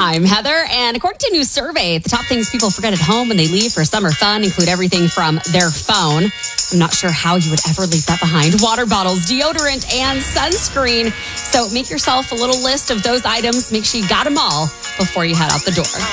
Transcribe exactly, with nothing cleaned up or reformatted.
I'm Heather, and according to a new survey, the top things people forget at home when they leave for summer fun include everything from their phone. I'm not sure how you would ever leave that behind. Water bottles, deodorant, and sunscreen. So make yourself a little list of those items. Make sure you got them all before you head out the door.